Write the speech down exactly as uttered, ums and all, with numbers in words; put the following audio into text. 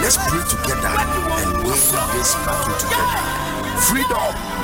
Let's pray together and win this battle together. Freedom